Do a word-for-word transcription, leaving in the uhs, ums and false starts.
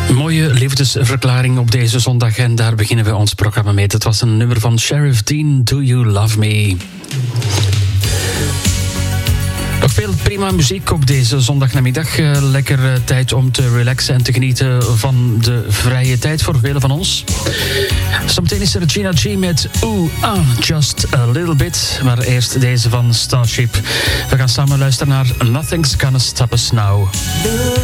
Mooie liefdesverklaring op deze zondag en daar beginnen we ons programma mee. Het was een nummer van Sheriff Dean, Do You Love Me? Nog veel prima muziek op deze zondagnamiddag. Uh, lekker uh, tijd om te relaxen en te genieten van de vrije tijd voor velen van ons. Zometeen is er Gina G met Ooh, Ah, Just a Little Bit. Maar eerst deze van Starship. We gaan samen luisteren naar Nothing's Gonna Stop Us Now.